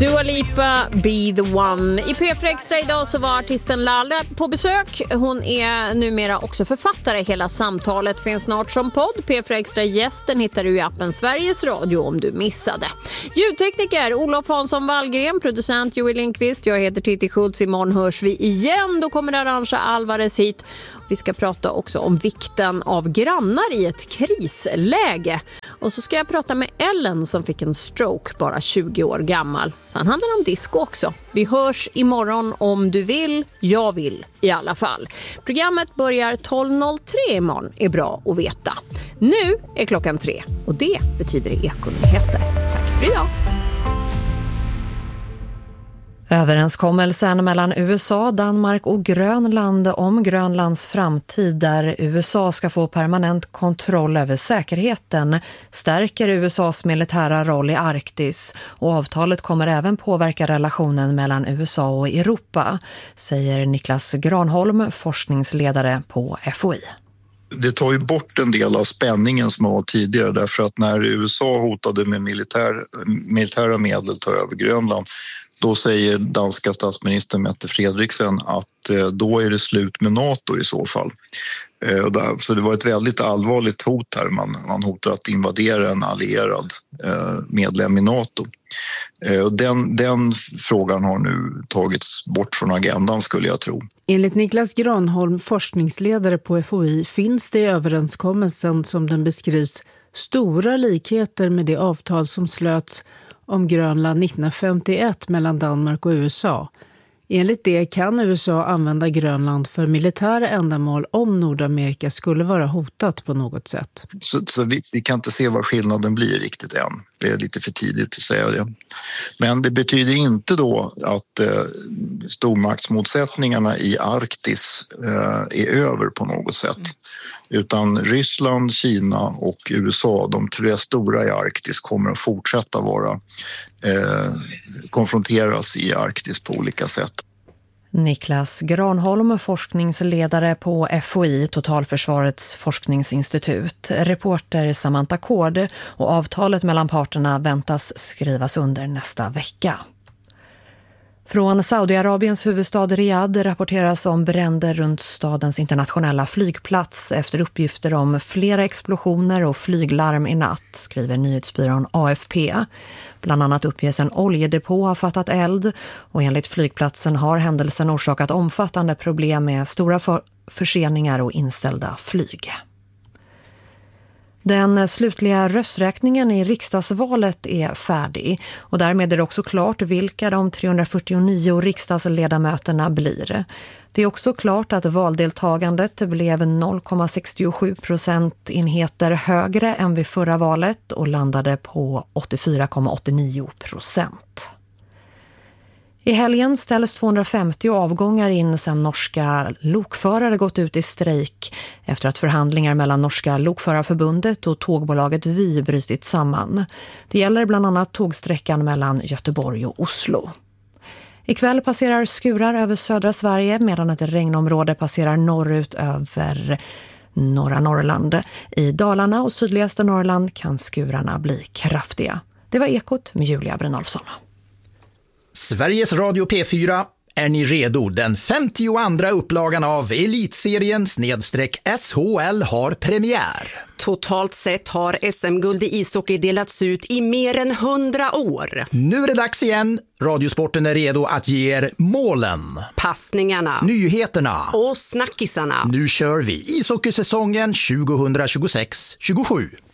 Dua Lipa, Be the One. I P4 Extra idag så var artisten Laleh på besök. Hon är numera också författare. Hela samtalet finns snart som podd. P4 Extra gästen hittar du i appen Sveriges Radio om du missade. Ljudtekniker Olof Hansson Wallgren, producent Joel Lindqvist. Jag heter Titti Schultz. Imorgon hörs vi igen. Då kommer Arantxa Alvarez hit. Vi ska prata också om vikten av grannar i ett krisläge. Och så ska jag prata med Ellen som fick en stroke bara 20 år gammal. Sen handlar det om disco också. Vi hörs imorgon om du vill. Jag vill i alla fall. Programmet börjar 12.03 imorgon. Är bra att veta. Nu är klockan 3 och det betyder Ekonyheter. Tack för idag. Överenskommelsen mellan USA, Danmark och Grönland om Grönlands framtid där USA ska få permanent kontroll över säkerheten stärker USAs militära roll i Arktis och avtalet kommer även påverka relationen mellan USA och Europa, säger Niklas Granholm, forskningsledare på FOI. Det tar ju bort en del av spänningen som var tidigare därför att när USA hotade med militära medel ta över Grönland, då säger danska statsministern Mette Frederiksen att då är det slut med NATO i så fall. Så det var ett väldigt allvarligt hot här. Man hotar att invadera en allierad medlem i NATO. Den frågan har nu tagits bort från agendan skulle jag tro. Enligt Niklas Granholm, forskningsledare på FOI, finns det i överenskommelsen som den beskrivs stora likheter med det avtal som slöts om Grönland 1951 mellan Danmark och USA. Enligt det kan USA använda Grönland för militära ändamål om Nordamerika skulle vara hotat på något sätt. Så vi kan inte se vad skillnaden blir riktigt än. Det är lite för tidigt att säga det. Men det betyder inte då att stormaktsmotsättningarna i Arktis är över på något sätt. Utan Ryssland, Kina och USA, de tre stora i Arktis, kommer att fortsätta vara konfronteras i Arktis på olika sätt. Niklas Granholm, forskningsledare på FOI, Totalförsvarets forskningsinstitut. Reporter Samantha Kord och avtalet mellan parterna väntas skrivas under nästa vecka. Från Saudiarabiens huvudstad Riyadh rapporteras om bränder runt stadens internationella flygplats efter uppgifter om flera explosioner och flyglarm i natt, skriver nyhetsbyrån AFP. Bland annat uppges en oljedepå ha fattat eld och enligt flygplatsen har händelsen orsakat omfattande problem med stora förseningar och inställda flyg. Den slutliga rösträkningen i riksdagsvalet är färdig och därmed är det också klart vilka de 349 riksdagsledamöterna blir. Det är också klart att valdeltagandet blev 0,67 procentenheter högre än vid förra valet och landade på 84,89%. I helgen ställs 250 avgångar in sedan norska lokförare gått ut i strejk efter att förhandlingar mellan norska lokförarförbundet och tågbolaget Vy brutit samman. Det gäller bland annat tågsträckan mellan Göteborg och Oslo. Ikväll passerar skurar över södra Sverige medan ett regnområde passerar norrut över norra Norrland. I Dalarna och sydligaste Norrland kan skurarna bli kraftiga. Det var Ekot med Julia Brynolfsson. Sveriges Radio P4, är ni redo? Den 52:a upplagan av Elitserien /SHL har premiär. Totalt sett har SM-guld i ishockey delats ut i mer än 100 år. Nu är det dags igen. Radiosporten är redo att ge er målen, passningarna, nyheterna och snackisarna. Nu kör vi ishockeysäsongen 2026-27.